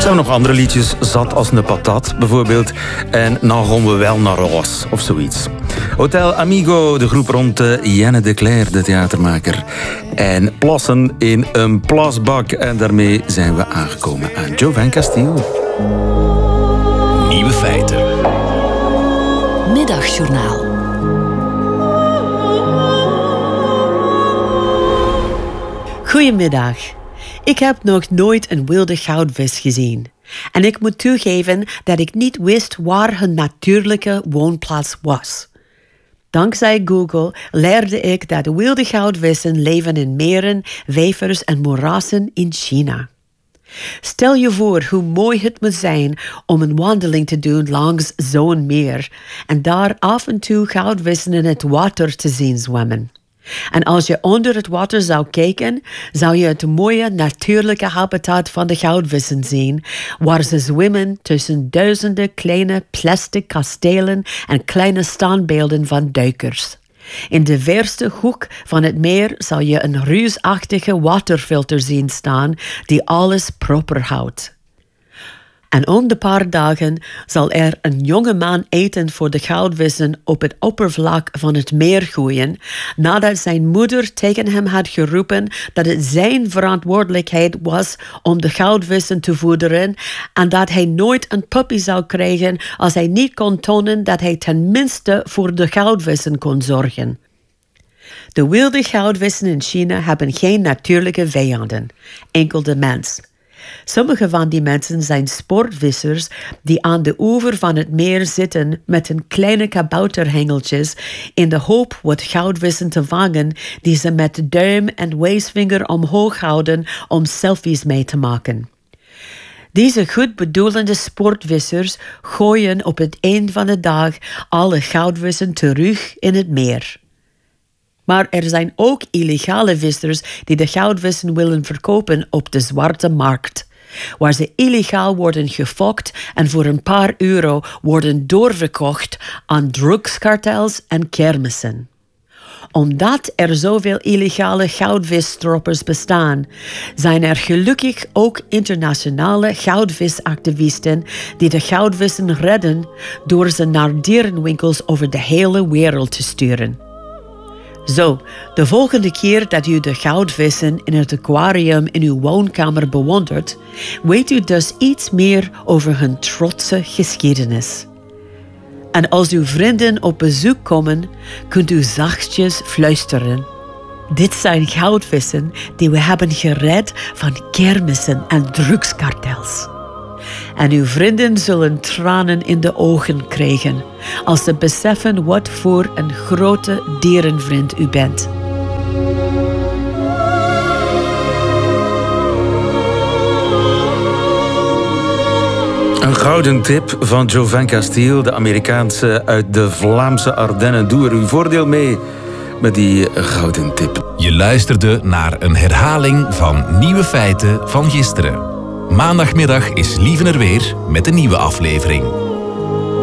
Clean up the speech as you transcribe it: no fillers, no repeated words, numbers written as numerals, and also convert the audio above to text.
zijn nog andere liedjes, Zat als een patat bijvoorbeeld. En Nou gaan we wel naar huis, of zoiets. Hotel Amigo, de groep rond Janne de Cler, de theatermaker. En Plassen in een plasbak. En daarmee zijn we aangekomen aan Joe van Castile. Nieuwe feiten. Middagjournaal. Goedemiddag. Ik heb nog nooit een wilde goudvis gezien. En ik moet toegeven dat ik niet wist waar hun natuurlijke woonplaats was. Dankzij Google leerde ik dat wilde goudvissen leven in meren, vijvers en moerassen in China. Stel je voor hoe mooi het moet zijn om een wandeling te doen langs zo'n meer en daar af en toe goudvissen in het water te zien zwemmen. En als je onder het water zou kijken, zou je het mooie natuurlijke habitat van de goudvissen zien, waar ze zwemmen tussen duizenden kleine plastic kastelen en kleine standbeelden van duikers. In de verste hoek van het meer zal je een reusachtige waterfilter zien staan die alles proper houdt. En om de paar dagen zal er een jonge man eten voor de goudvissen op het oppervlak van het meer gooien, nadat zijn moeder tegen hem had geroepen dat het zijn verantwoordelijkheid was om de goudvissen te voederen en dat hij nooit een puppy zou krijgen als hij niet kon tonen dat hij tenminste voor de goudvissen kon zorgen. De wilde goudvissen in China hebben geen natuurlijke vijanden, enkel de mens. Sommige van die mensen zijn sportvissers die aan de oever van het meer zitten met hun kleine kabouterhengeltjes in de hoop wat goudvissen te vangen die ze met duim en wijsvinger omhoog houden om selfies mee te maken. Deze goed bedoelende sportvissers gooien op het eind van de dag alle goudvissen terug in het meer. Maar er zijn ook illegale vissers die de goudvissen willen verkopen op de zwarte markt, waar ze illegaal worden gefokt en voor een paar euro worden doorverkocht aan drugskartels en kermissen. Omdat er zoveel illegale goudvisstroppers bestaan, zijn er gelukkig ook internationale goudvisactivisten die de goudvissen redden door ze naar dierenwinkels over de hele wereld te sturen. Zo, de volgende keer dat u de goudvissen in het aquarium in uw woonkamer bewondert, weet u dus iets meer over hun trotse geschiedenis. En als uw vrienden op bezoek komen, kunt u zachtjes fluisteren. Dit zijn goudvissen die we hebben gered van kermissen en drugskartels. En uw vrienden zullen tranen in de ogen krijgen als ze beseffen wat voor een grote dierenvriend u bent. Een gouden tip van Joe van Castile, de Amerikaanse uit de Vlaamse Ardennen. Doe er uw voordeel mee met die gouden tip. Je luisterde naar een herhaling van Nieuwe Feiten van gisteren. Maandagmiddag is Lieven er weer met een nieuwe aflevering.